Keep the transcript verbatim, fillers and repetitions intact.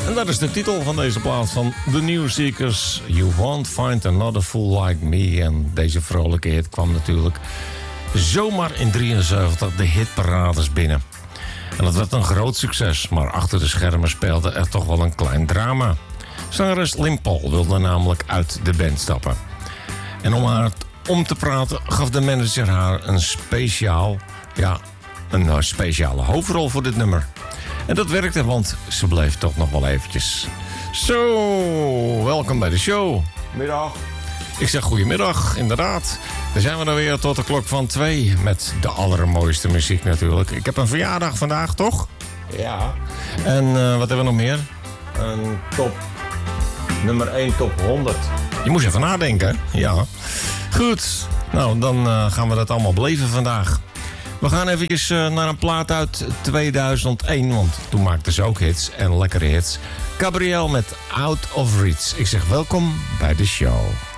En dat is de titel van deze plaat van The New Seekers. You won't find another fool like me. En deze vrolijke hit kwam natuurlijk zomaar in drieënzeventig de hitparades binnen. En dat werd een groot succes, maar achter de schermen speelde er toch wel een klein drama. Zangeres Lynn Paul wilde namelijk uit de band stappen. En om haar om te praten gaf de manager haar een speciaal, ja, een speciale hoofdrol voor dit nummer. En dat werkte, want ze bleef toch nog wel eventjes. Zo, welkom bij de show. Middag. Ik zeg goedemiddag, inderdaad. Dan zijn we dan weer tot de klok van twee met de allermooiste muziek natuurlijk. Ik heb een verjaardag vandaag, toch? Ja. En uh, wat hebben we nog meer? Een top, nummer één top honderd. Je moest even nadenken, ja. Goed, nou dan uh, gaan we dat allemaal beleven vandaag. We gaan eventjes uh, naar een plaat uit tweeduizend één, want toen maakten ze ook hits en lekkere hits. Gabrielle met Out of Reach. Ik zeg welkom bij de show.